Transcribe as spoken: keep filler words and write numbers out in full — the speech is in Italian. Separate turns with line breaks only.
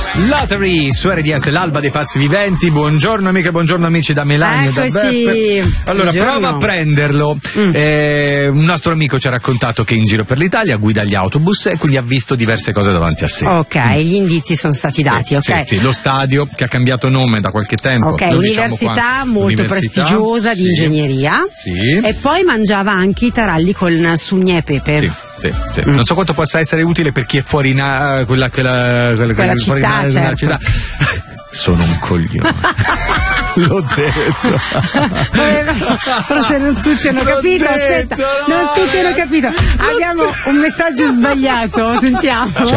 Lottery su R D S, l'alba dei pazzi viventi. Buongiorno amiche, buongiorno amici da Melania e da Beppe. Allora,
buongiorno.
prova a prenderlo. Mm. Eh, un nostro amico ci ha raccontato che in giro per l'Italia guida gli autobus e quindi ha visto diverse cose davanti a sé.
Ok, mm. gli indizi sono stati dati.
Sì,
ok.
Sì, sì, lo stadio che ha cambiato nome da qualche tempo.
Ok,
non
università
diciamo
molto
università,
prestigiosa
sì,
di ingegneria.
Sì.
E poi mangiava anche i taralli con sugne e pepe.
Sì. Sì, sì.
Mm.
Non so quanto possa essere utile per chi è fuori na- quella, quella, quella,
quella
fuori
città,
na-
certo.
città. Sono un coglione. L'ho detto.
Forse non tutti hanno
L'ho
capito.
detto,
Aspetta,
no,
non tutti hanno capito. Abbiamo un messaggio sbagliato. Sentiamo.